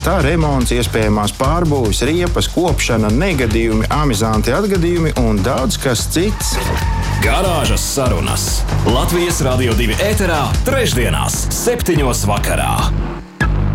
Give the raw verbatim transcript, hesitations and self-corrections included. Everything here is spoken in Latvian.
Tā remonts, iespējamās pārbūves, riepas, kopšana, negadījumi, amizanti atgadījumi un daudz kas cits. Garāžas sarunas Latvijas Radio divi ēterā trešdienās septiņos vakarā.